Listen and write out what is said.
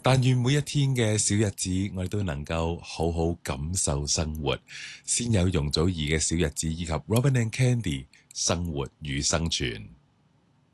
但願每一天嘅小日子，我哋都能夠好好感受生活。先有容祖兒嘅小日子，以及 Robin and Candy 生活與生存。